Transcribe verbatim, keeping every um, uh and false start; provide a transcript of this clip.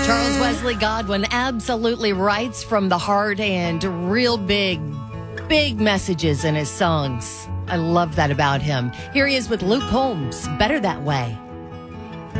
Charles Wesley Godwin absolutely writes from the heart and real big, big messages in his songs. I love that about him. Here he is with Luke Combs, Better That Way.